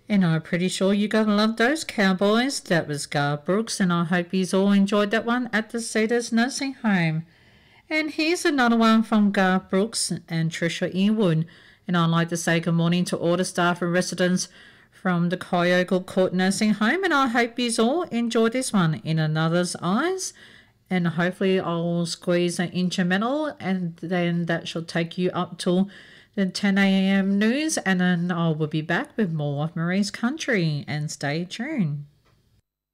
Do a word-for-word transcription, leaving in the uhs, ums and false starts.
And I'm pretty sure you're going to love those Cowboys. That was Gar Brooks, and I hope you all enjoyed that one at the Cedars Nursing Home. And here's another one from Gar Brooks and Trisha Earwood. And I'd like to say good morning to all the staff and residents from the Kyogle Court Nursing Home, and I hope you all enjoy this one, In Another's Eyes. And hopefully I'll squeeze an inch of metal, and then that shall take you up till the ten a.m. news, and then I will be back with more of Marie's Country, and stay tuned.